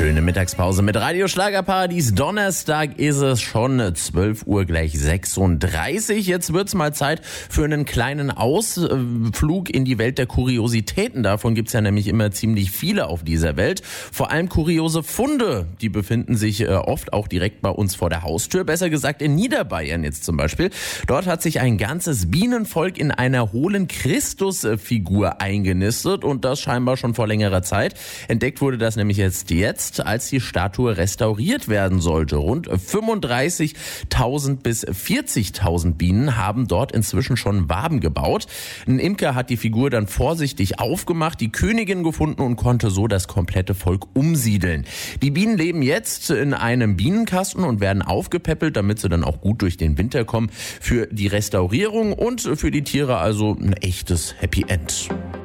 Schöne Mittagspause mit Radio Schlagerparadies. Donnerstag ist es schon 12 Uhr gleich 36. Jetzt wird's mal Zeit für einen kleinen Ausflug in die Welt der Kuriositäten. Davon gibt's ja nämlich immer ziemlich viele auf dieser Welt. Vor allem kuriose Funde, die befinden sich oft auch direkt bei uns vor der Haustür. Besser gesagt in Niederbayern jetzt zum Beispiel. Dort hat sich ein ganzes Bienenvolk in einer hohlen Christusfigur eingenistet und das scheinbar schon vor längerer Zeit. Entdeckt wurde das nämlich jetzt, als die Statue restauriert werden sollte. Rund 35.000 bis 40.000 Bienen haben dort inzwischen schon Waben gebaut. Ein Imker hat die Figur dann vorsichtig aufgemacht, die Königin gefunden und konnte so das komplette Volk umsiedeln. Die Bienen leben jetzt in einem Bienenkasten und werden aufgepäppelt, damit sie dann auch gut durch den Winter kommen. Für die Restaurierung und für die Tiere also ein echtes Happy End.